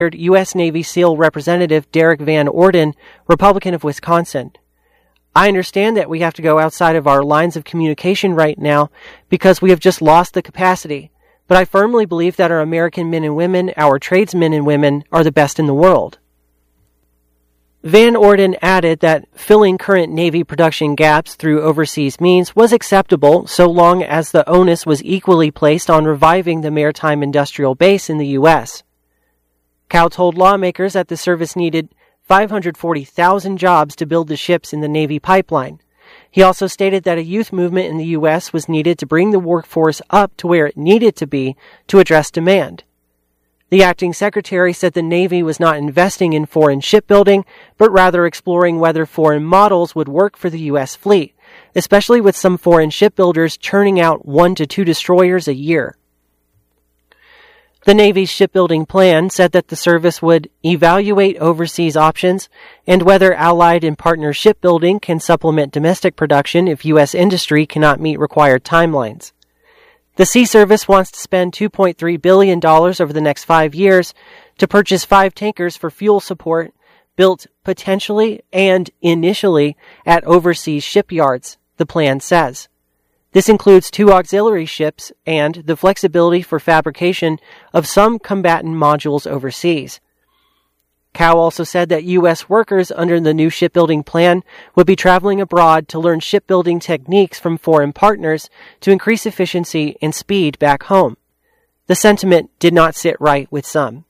U.S. Navy SEAL Representative Derek Van Orden, Republican of Wisconsin. I understand that we have to go outside of our lines of communication right now because we have just lost the capacity, but I firmly believe that our American men and women, our tradesmen and women, are the best in the world. Van Orden added that filling current Navy production gaps through overseas means was acceptable so long as the onus was equally placed on reviving the maritime industrial base in the U.S. Cow told lawmakers that the service needed 540,000 jobs to build the ships in the Navy pipeline. He also stated that a youth movement in the U.S. was needed to bring the workforce up to where it needed to be to address demand. The acting secretary said the Navy was not investing in foreign shipbuilding, but rather exploring whether foreign models would work for the U.S. fleet, especially with some foreign shipbuilders churning out 1 to 2 destroyers a year. The Navy's shipbuilding plan said that the service would evaluate overseas options and whether allied and partner shipbuilding can supplement domestic production if U.S. industry cannot meet required timelines. The Sea Service wants to spend $2.3 billion over the next 5 years to purchase 5 tankers for fuel support built potentially and initially at overseas shipyards, the plan says. This includes 2 auxiliary ships and the flexibility for fabrication of some combatant modules overseas. Cow also said that U.S. workers under the new shipbuilding plan would be traveling abroad to learn shipbuilding techniques from foreign partners to increase efficiency and speed back home. The sentiment did not sit right with some.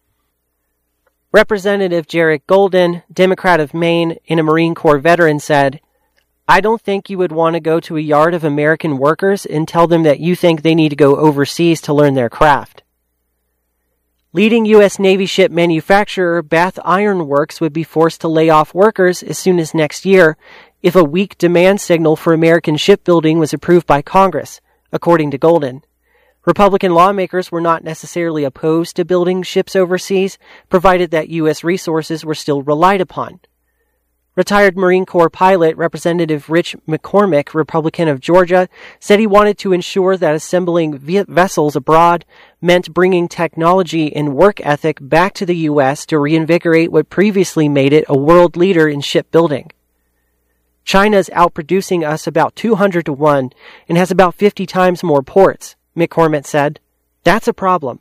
Representative Jarek Golden, Democrat of Maine and a Marine Corps veteran, said, I don't think you would want to go to a yard of American workers and tell them that you think they need to go overseas to learn their craft. Leading U.S. Navy ship manufacturer Bath Iron Works would be forced to lay off workers as soon as next year if a weak demand signal for American shipbuilding was approved by Congress, according to Golden. Republican lawmakers were not necessarily opposed to building ships overseas, provided that U.S. resources were still relied upon. Retired Marine Corps pilot Representative Rich McCormick, Republican of Georgia, said he wanted to ensure that assembling vessels abroad meant bringing technology and work ethic back to the U.S. to reinvigorate what previously made it a world leader in shipbuilding. China's outproducing us about 200 to 1 and has about 50 times more ports, McCormick said. That's a problem.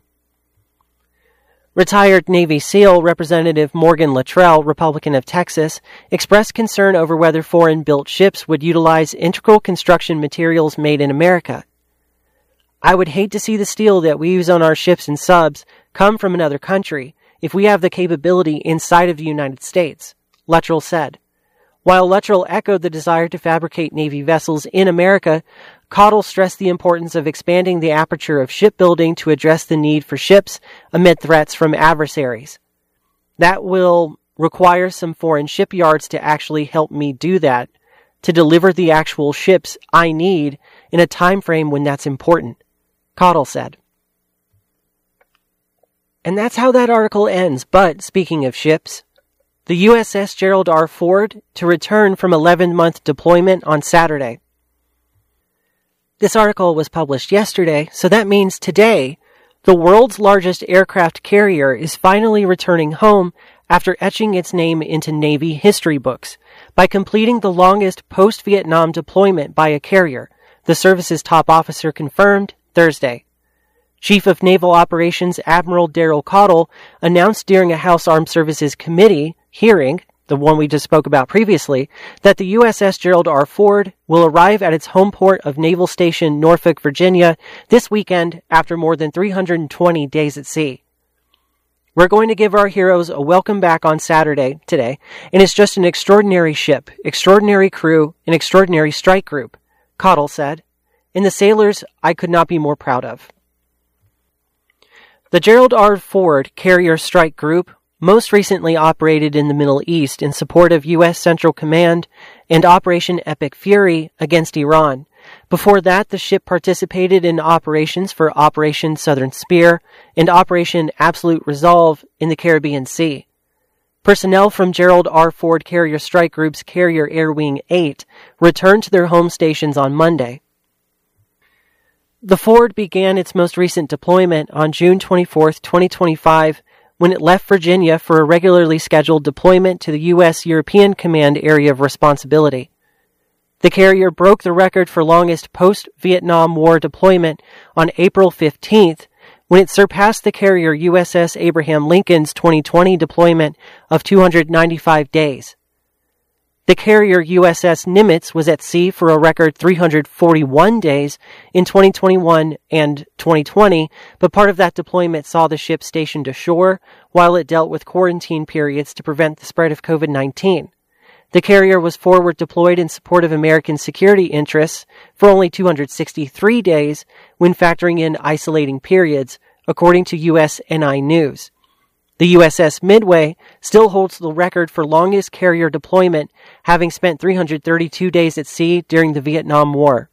Retired Navy SEAL Representative Morgan Luttrell, Republican of Texas, expressed concern over whether foreign-built ships would utilize integral construction materials made in America. I would hate to see the steel that we use on our ships and subs come from another country if we have the capability inside of the United States, Luttrell said. While Luttrell echoed the desire to fabricate Navy vessels in America, Cottle stressed the importance of expanding the aperture of shipbuilding to address the need for ships amid threats from adversaries. That will require some foreign shipyards to actually help me do that, to deliver the actual ships I need in a time frame when that's important, Cottle said. And that's how that article ends. But speaking of ships, the USS Gerald R. Ford to return from 11-month deployment on Saturday. This article was published yesterday, so that means today, the world's largest aircraft carrier is finally returning home after etching its name into Navy history books by completing the longest post-Vietnam deployment by a carrier, the service's top officer confirmed Thursday. Chief of Naval Operations Admiral Daryl Cottle announced during a House Armed Services Committee hearing, the one we just spoke about previously, that the USS Gerald R. Ford will arrive at its home port of Naval Station Norfolk, Virginia, this weekend after more than 320 days at sea. We're going to give our heroes a welcome back on Saturday, today, and it's just an extraordinary ship, extraordinary crew, an extraordinary strike group, Cottle said, and the sailors I could not be more proud of. The Gerald R. Ford Carrier Strike Group most recently operated in the Middle East in support of U.S. Central Command and Operation Epic Fury against Iran. Before that, the ship participated in operations for Operation Southern Spear and Operation Absolute Resolve in the Caribbean Sea. Personnel from Gerald R. Ford Carrier Strike Group's Carrier Air Wing 8 returned to their home stations on Monday. The Ford began its most recent deployment on June 24, 2025, when it left Virginia for a regularly scheduled deployment to the U.S. European Command Area of Responsibility. The carrier broke the record for longest post-Vietnam War deployment on April 15th, when it surpassed the carrier USS Abraham Lincoln's 2020 deployment of 295 days. The carrier USS Nimitz was at sea for a record 341 days in 2021 and 2020, but part of that deployment saw the ship stationed ashore while it dealt with quarantine periods to prevent the spread of COVID-19. The carrier was forward deployed in support of American security interests for only 263 days when factoring in isolating periods, according to USNI News. The USS Midway still holds the record for longest carrier deployment, having spent 332 days at sea during the Vietnam War.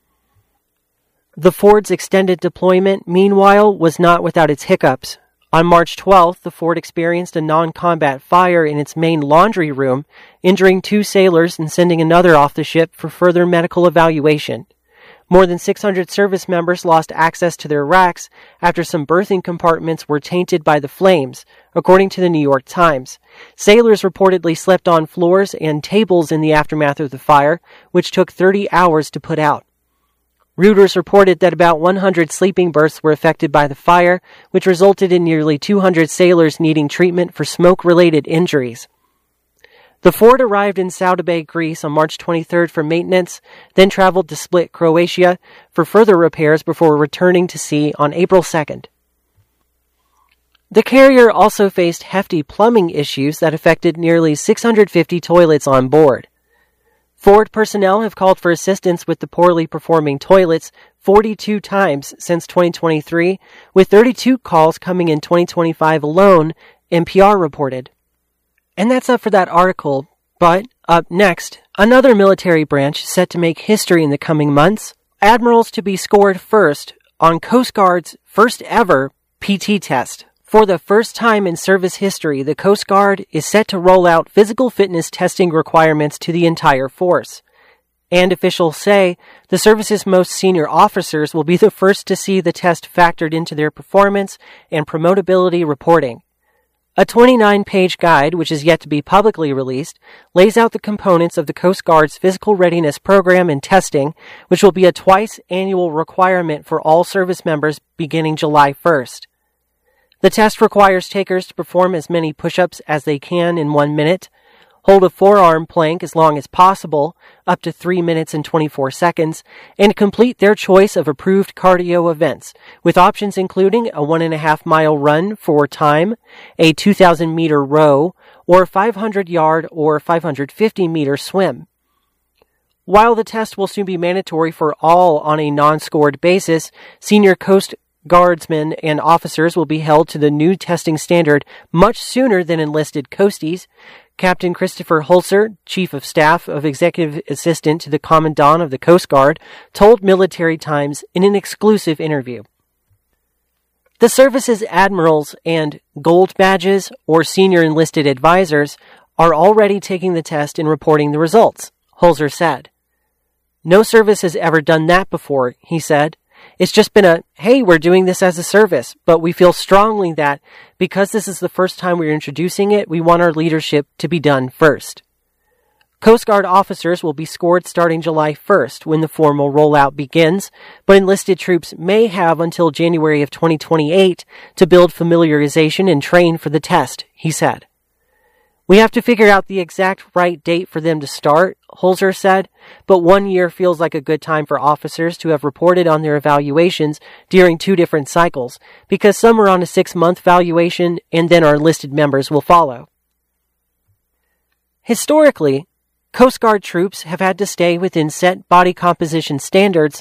The Ford's extended deployment, meanwhile, was not without its hiccups. On March 12th, the Ford experienced a non-combat fire in its main laundry room, injuring 2 sailors and sending another off the ship for further medical evaluation. More than 600 service members lost access to their racks after some berthing compartments were tainted by the flames, according to the New York Times. Sailors reportedly slept on floors and tables in the aftermath of the fire, which took 30 hours to put out. Reuters reported that about 100 sleeping berths were affected by the fire, which resulted in nearly 200 sailors needing treatment for smoke-related injuries. The Ford arrived in Sauda Bay, Greece on March 23rd for maintenance, then traveled to Split, Croatia for further repairs before returning to sea on April 2nd. The carrier also faced hefty plumbing issues that affected nearly 650 toilets on board. Ford personnel have called for assistance with the poorly performing toilets 42 times since 2023, with 32 calls coming in 2025 alone, NPR reported. And that's up for that article, but up next, another military branch set to make history in the coming months, admirals to be scored first on Coast Guard's first ever PT test. For the first time in service history, the Coast Guard is set to roll out physical fitness testing requirements to the entire force. And officials say the service's most senior officers will be the first to see the test factored into their performance and promotability reporting. A 29-page guide, which is yet to be publicly released, lays out the components of the Coast Guard's physical readiness program and testing, which will be a twice-annual requirement for all service members beginning July 1st. The test requires takers to perform as many push-ups as they can in 1 minute, hold a forearm plank as long as possible, up to 3 minutes and 24 seconds, and complete their choice of approved cardio events, with options including a 1.5-mile run for time, a 2,000-meter row, or a 500-yard or 550-meter swim. While the test will soon be mandatory for all on a non-scored basis, senior Coast Guardsmen and officers will be held to the new testing standard much sooner than enlisted Coasties. Captain Christopher Holzer, Chief of Staff of Executive Assistant to the Commandant of the Coast Guard, told Military Times in an exclusive interview. The service's admirals and gold badges or senior enlisted advisors are already taking the test and reporting the results, Holzer said. No service has ever done that before, he said. It's just been hey, we're doing this as a service, but we feel strongly that because this is the first time we're introducing it, we want our leadership to be done first. Coast Guard officers will be scored starting July 1st when the formal rollout begins, but enlisted troops may have until January of 2028 to build familiarization and train for the test, he said. We have to figure out the exact right date for them to start, Holzer said, but 1 year feels like a good time for officers to have reported on their evaluations during 2 different cycles, because some are on a 6-month valuation and then our enlisted members will follow. Historically, Coast Guard troops have had to stay within set body composition standards,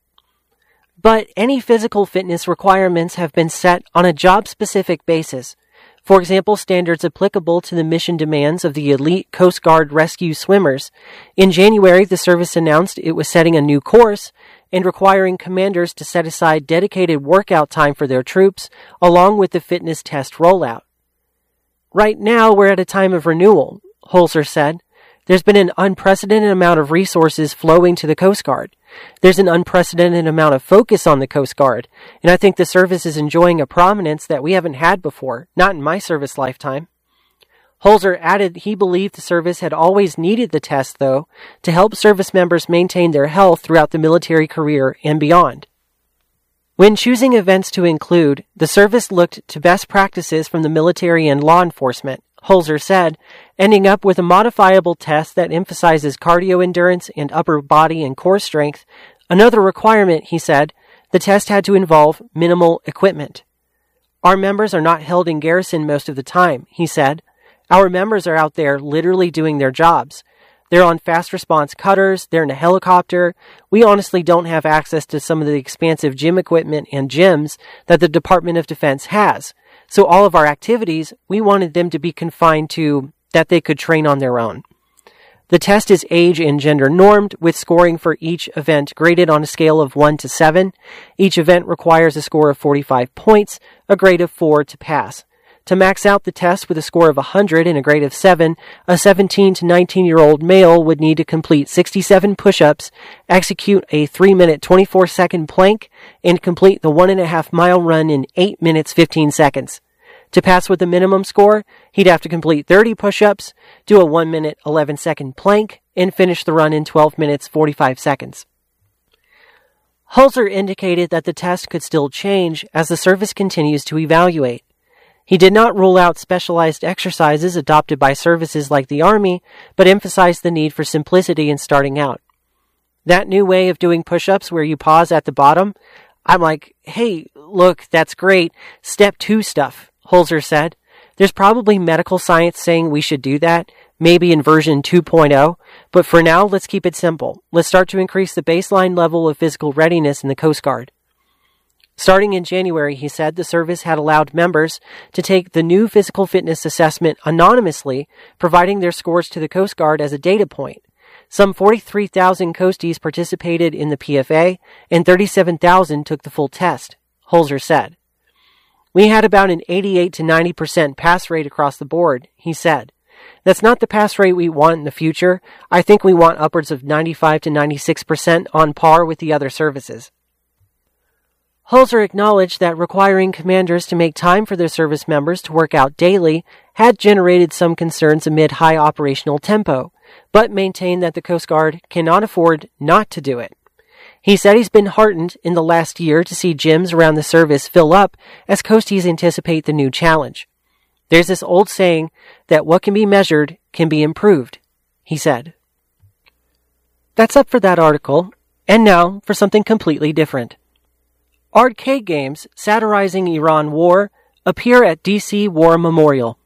but any physical fitness requirements have been set on a job-specific basis. For example, standards applicable to the mission demands of the elite Coast Guard rescue swimmers. In January, the service announced it was setting a new course and requiring commanders to set aside dedicated workout time for their troops, along with the fitness test rollout. Right now, we're at a time of renewal, Holzer said. There's been an unprecedented amount of resources flowing to the Coast Guard. There's an unprecedented amount of focus on the Coast Guard, and I think the service is enjoying a prominence that we haven't had before, not in my service lifetime. Holzer added he believed the service had always needed the test, though, to help service members maintain their health throughout the military career and beyond. When choosing events to include, the service looked to best practices from the military and law enforcement, Holzer said, ending up with a modifiable test that emphasizes cardio endurance and upper body and core strength. Another requirement, he said, the test had to involve minimal equipment. Our members are not held in garrison most of the time, he said. Our members are out there literally doing their jobs. They're on fast response cutters, they're in a helicopter. We honestly don't have access to some of the expansive gym equipment and gyms that the Department of Defense has. So all of our activities, we wanted them to be confined to that they could train on their own. The test is age and gender normed, with scoring for each event graded on a scale of 1 to 7. Each event requires a score of 45 points, a grade of 4 to pass. To max out the test with a score of 100 and a grade of 7, a 17 to 19-year-old male would need to complete 67 push-ups, execute a 3-minute 24-second plank, and complete the 1.5-mile run in 8 minutes 15 seconds. To pass with the minimum score, he'd have to complete 30 push-ups, do a 1-minute 11-second plank, and finish the run in 12 minutes 45 seconds. Holzer indicated that the test could still change as the service continues to evaluate. He did not rule out specialized exercises adopted by services like the Army, but emphasized the need for simplicity in starting out. That new way of doing push-ups where you pause at the bottom, I'm like, hey, look, that's great. Step 2 stuff, Holzer said. There's probably medical science saying we should do that, maybe in version 2.0, but for now, let's keep it simple. Let's start to increase the baseline level of physical readiness in the Coast Guard. Starting in January, he said, the service had allowed members to take the new physical fitness assessment anonymously, providing their scores to the Coast Guard as a data point. Some 43,000 Coasties participated in the PFA, and 37,000 took the full test, Holzer said. We had about an 88 to 90% pass rate across the board, he said. That's not the pass rate we want in the future. I think we want upwards of 95 to 96% on par with the other services. Holzer acknowledged that requiring commanders to make time for their service members to work out daily had generated some concerns amid high operational tempo, but maintained that the Coast Guard cannot afford not to do it. He said he's been heartened in the last year to see gyms around the service fill up as Coasties anticipate the new challenge. There's this old saying that what can be measured can be improved, he said. That's up for that article, and now for something completely different. Arcade games satirizing Iran war appear at D.C. War Memorial.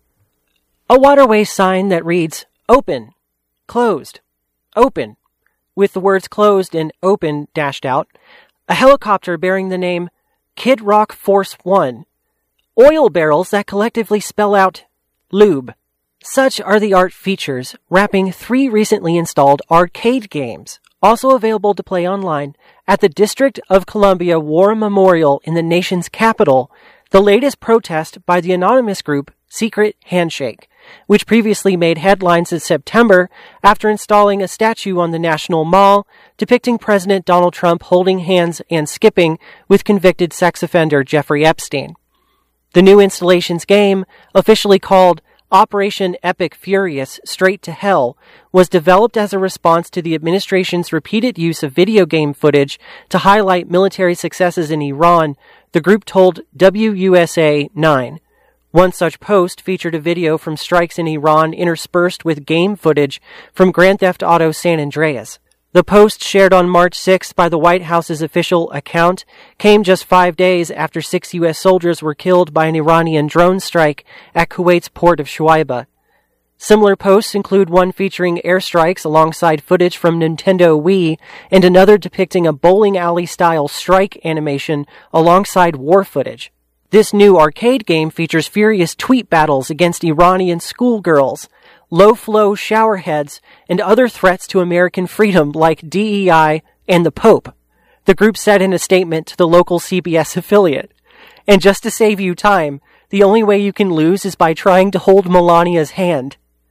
A waterway sign that reads, "Open," "Closed," "Open," with the words "closed" and "open" dashed out, a helicopter bearing the name Kid Rock Force One, oil barrels that collectively spell out lube. Such are the art features wrapping 3 recently installed arcade games, also available to play online, at the District of Columbia War Memorial in the nation's capital, the latest protest by the anonymous group Secret Handshake, which previously made headlines in September after installing a statue on the National Mall depicting President Donald Trump holding hands and skipping with convicted sex offender Jeffrey Epstein. The new installation's game, officially called Operation Epic Furious Straight to Hell, was developed as a response to the administration's repeated use of video game footage to highlight military successes in Iran, the group told WUSA 9. One such post featured a video from strikes in Iran interspersed with game footage from Grand Theft Auto San Andreas. The post, shared on March 6 by the White House's official account, came just 5 days after 6 U.S. soldiers were killed by an Iranian drone strike at Kuwait's port of Shuaibah. Similar posts include one featuring airstrikes alongside footage from Nintendo Wii and another depicting a bowling alley-style strike animation alongside war footage. This new arcade game features furious tweet battles against Iranian schoolgirls, low-flow showerheads, and other threats to American freedom like DEI and the Pope, the group said in a statement to the local CBS affiliate. And just to save you time, the only way you can lose is by trying to hold Melania's hand.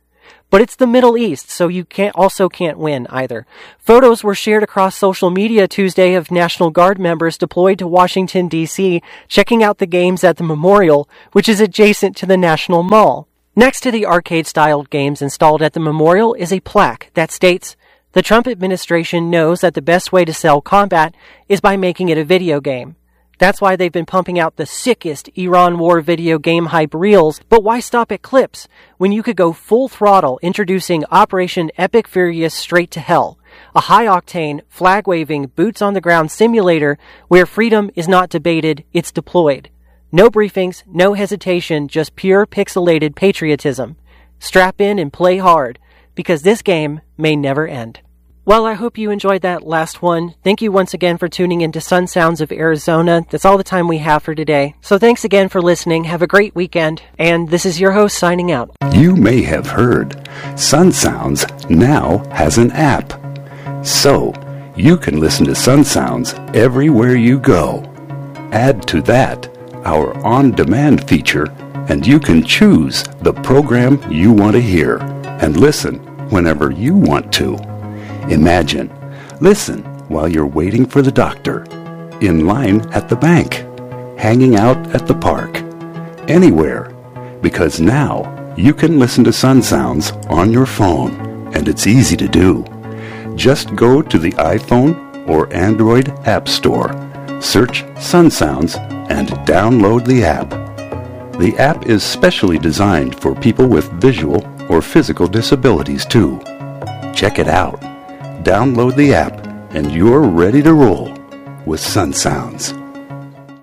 But it's the Middle East, so you can't win either. Photos were shared across social media Tuesday of National Guard members deployed to Washington, D.C., checking out the games at the Memorial, which is adjacent to the National Mall. Next to the arcade-styled games installed at the Memorial is a plaque that states, "The Trump administration knows that the best way to sell combat is by making it a video game. That's why they've been pumping out the sickest Iran war video game hype reels, but why stop at clips when you could go full throttle introducing Operation Epic Furious Straight to Hell, a high-octane, flag-waving, boots-on-the-ground simulator where freedom is not debated, it's deployed. No briefings, no hesitation, just pure pixelated patriotism. Strap in and play hard, because this game may never end." Well, I hope you enjoyed that last one. Thank you once again for tuning into Sun Sounds of Arizona. That's all the time we have for today. So thanks again for listening. Have a great weekend. And this is your host signing out. You may have heard Sun Sounds now has an app. So you can listen to Sun Sounds everywhere you go. Add to that our on-demand feature, and you can choose the program you want to hear and listen whenever you want to. Imagine, listen while you're waiting for the doctor, in line at the bank, hanging out at the park, anywhere, because now you can listen to Sun Sounds on your phone, and it's easy to do. Just go to the iPhone or Android App Store, search Sun Sounds, and download the app. The app is specially designed for people with visual or physical disabilities too. Check it out. Download the app, and you're ready to roll with Sun Sounds.